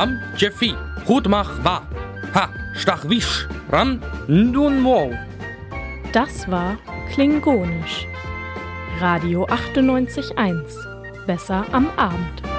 Wam, Jeffy, gut mach wa. Ha, stach wisch, ran, ndun mo. Das war Klingonisch. Radio 98.1. Besser am Abend.